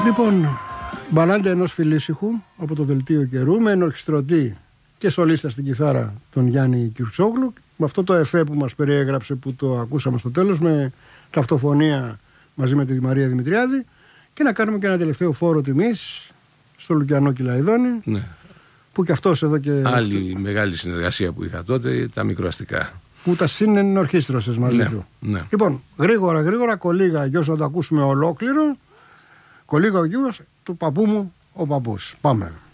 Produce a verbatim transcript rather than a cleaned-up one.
Λοιπόν, μπαλάντα ενός φιλήσυχου από το δελτίο καιρού με ενορχιστρωτή και σολίστα στην κιθάρα τον Γιάννη Κυρτσόγλου, με αυτό το εφέ που μας περιέγραψε που το ακούσαμε στο τέλος, με ταυτοφωνία μαζί με τη Μαρία Δημητριάδη, και να κάνουμε και ένα τελευταίο φόρο τιμής στο Λουκιανό Κυλαϊδόνη, ναι, που και αυτός εδώ και... Άλλη αυτό... μεγάλη συνεργασία που είχα τότε, τα μικροαστικά. Που τα συνενορχίστρωσες μαζί ναι, του. Ναι. Λοιπόν, γρήγορα γρήγορα κολίγα γιος να το ακούσουμε ολόκληρο. Κολίγα ο γιος του παππού μου ο παππούς. Πάμε.